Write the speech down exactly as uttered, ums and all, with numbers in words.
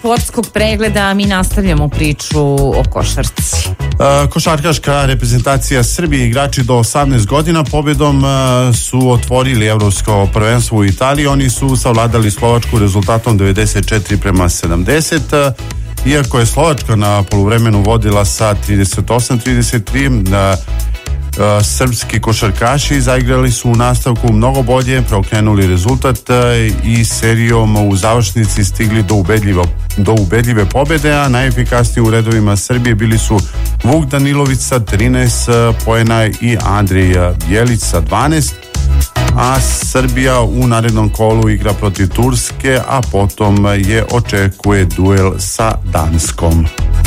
sportskog pregleda mi nastavljamo priču o košarci. Uh, košarkaška reprezentacija Srbije, igrači do osamnaest godina pobjedom uh, su otvorili evropsko prvenstvo u Italiji. Oni su savladali Slovačku rezultatom devedeset četiri prema sedamdeset. Uh, iako je Slovačka na poluvremenu vodila sa trideset osam trideset tri, uh, Uh, srpski košarkaši zaigrali su u nastavku mnogo bolje, preokrenuli rezultat uh, i serijom u završnici stigli do, ubedljivo, do ubedljive pobjede, a najefikasniji u redovima Srbije bili su Vuk Danilović sa trinaest uh, poena i Andrej Bjelić sa dvanaest, a Srbija u narednom kolu igra protiv Turske, a potom je očekuje duel sa Danskom.